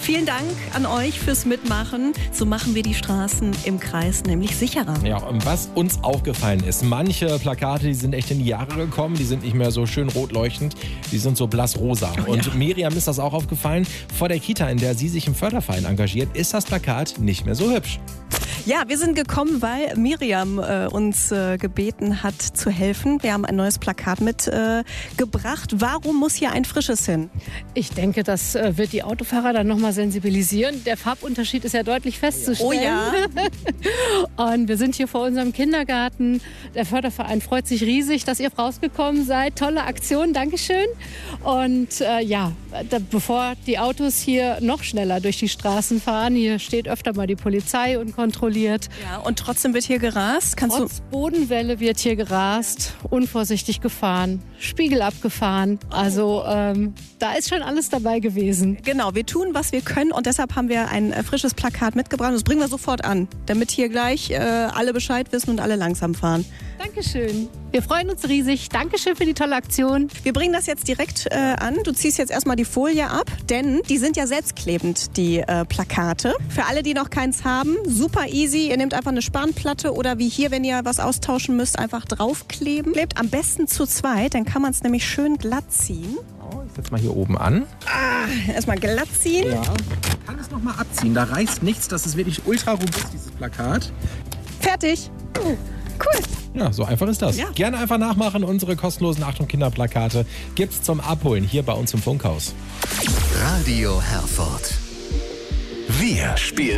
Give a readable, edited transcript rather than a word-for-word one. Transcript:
Vielen Dank an euch fürs Mitmachen. So machen wir die Straßen im Kreis nämlich sicherer. Ja, und was uns aufgefallen ist, manche Plakate, die sind echt in die Jahre gekommen, die sind nicht mehr so schön rot leuchtend, die sind so blassrosa. Und Miriam ist das auch aufgefallen. Vor der Kita, in der sie sich im Förderverein engagiert, ist das Plakat nicht mehr so hübsch. Ja, wir sind gekommen, weil Miriam uns gebeten hat zu helfen. Wir haben ein neues Plakat mitgebracht. Warum muss hier ein frisches hin? Ich denke, das wird die Autofahrer dann nochmal sensibilisieren. Der Farbunterschied ist ja deutlich festzustellen. Oh ja. Und wir sind hier vor unserem Kindergarten. Der Förderverein freut sich riesig, dass ihr rausgekommen seid. Tolle Aktion, Dankeschön. Und bevor die Autos hier noch schneller durch die Straßen fahren, hier steht öfter mal die Polizei und kontrolliert. Ja, und trotzdem wird hier gerast. Trotz Bodenwelle wird hier gerast, unvorsichtig gefahren, Spiegel abgefahren. Also da ist schon alles dabei gewesen. Genau, wir tun, was wir können und deshalb haben wir ein frisches Plakat mitgebracht. Das bringen wir sofort an, damit hier gleich alle Bescheid wissen und alle langsam fahren. Dankeschön. Wir freuen uns riesig. Dankeschön für die tolle Aktion. Wir bringen das jetzt direkt an. Du ziehst jetzt erstmal die Folie ab, denn die sind ja selbstklebend, die Plakate. Für alle, die noch keins haben, super easy. Ihr nehmt einfach eine Spanplatte oder wie hier, wenn ihr was austauschen müsst, einfach draufkleben. Klebt am besten zu zweit, dann kann man es nämlich schön glatt ziehen. Oh, ich setze mal hier oben an. Erstmal glatt ziehen. Ja. Ich kann es nochmal abziehen, da reißt nichts. Das ist wirklich ultra robust, dieses Plakat. Fertig. Cool. Ja, so einfach ist das. Ja. Gerne einfach nachmachen. Unsere kostenlosen Achtung Kinderplakate gibt's zum Abholen hier bei uns im Funkhaus. Radio Herford. Wir spielen